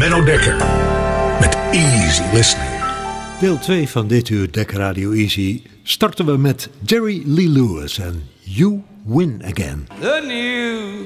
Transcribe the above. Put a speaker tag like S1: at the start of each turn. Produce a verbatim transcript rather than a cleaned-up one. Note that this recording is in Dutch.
S1: Menno Dekker met Easy Listening.
S2: Deel twee van dit uur Dekker Radio Easy starten we met Jerry Lee Lewis en You Win Again.
S3: The new